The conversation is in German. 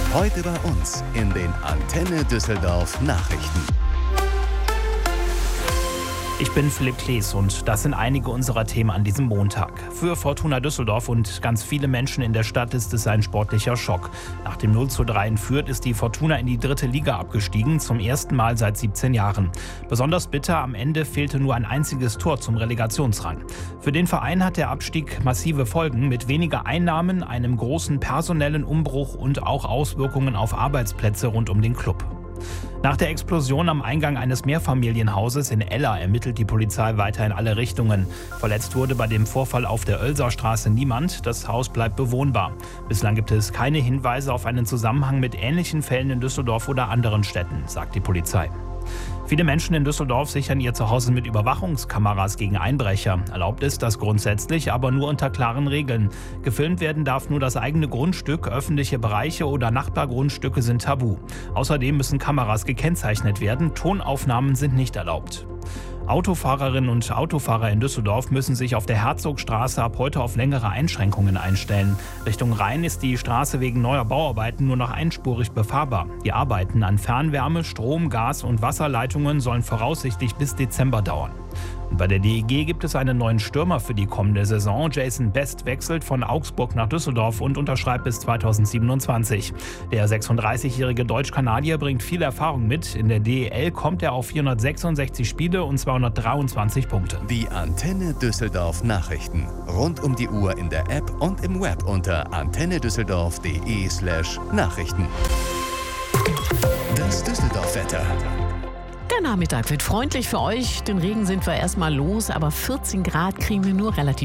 Heute bei uns in den Antenne Düsseldorf Nachrichten. Ich bin Philipp Klees und das sind einige unserer Themen an diesem Montag. Für Fortuna Düsseldorf und ganz viele Menschen in der Stadt ist es ein sportlicher Schock. Nach dem 0:3 in Fürth ist die Fortuna in die 3. Liga abgestiegen, zum ersten Mal seit 17 Jahren. Besonders bitter, am Ende fehlte nur ein einziges Tor zum Relegationsrang. Für den Verein hat der Abstieg massive Folgen mit weniger Einnahmen, einem großen personellen Umbruch und auch Auswirkungen auf Arbeitsplätze rund um den Club. Nach der Explosion am Eingang eines Mehrfamilienhauses in Eller ermittelt die Polizei weiter in alle Richtungen. Verletzt wurde bei dem Vorfall auf der Oelserstraße niemand. Das Haus bleibt bewohnbar. Bislang gibt es keine Hinweise auf einen Zusammenhang mit ähnlichen Fällen in Düsseldorf oder anderen Städten, sagt die Polizei. Viele Menschen in Düsseldorf sichern ihr Zuhause mit Überwachungskameras gegen Einbrecher. Erlaubt ist das grundsätzlich, aber nur unter klaren Regeln. Gefilmt werden darf nur das eigene Grundstück, öffentliche Bereiche oder Nachbargrundstücke sind tabu. Außerdem müssen Kameras gekennzeichnet werden, Tonaufnahmen sind nicht erlaubt. Autofahrerinnen und Autofahrer in Düsseldorf müssen sich auf der Herzogstraße ab heute auf längere Einschränkungen einstellen. Richtung Rhein ist die Straße wegen neuer Bauarbeiten nur noch einspurig befahrbar. Die Arbeiten an Fernwärme-, Strom-, Gas- und Wasserleitungen sollen voraussichtlich bis Dezember dauern. Und bei der DEG gibt es einen neuen Stürmer für die kommende Saison. Jason Best wechselt von Augsburg nach Düsseldorf und unterschreibt bis 2027. Der 36-jährige Deutsch-Kanadier bringt viel Erfahrung mit. In der DEL kommt er auf 466 Spiele und 223 Punkte. Die Antenne Düsseldorf Nachrichten. Rund um die Uhr in der App und im Web unter antennedüsseldorf.de/Nachrichten. Das Düsseldorf-Wetter. Der Nachmittag wird freundlich für euch. Den Regen sind wir erstmal los, aber 14 Grad kriegen wir nur relativ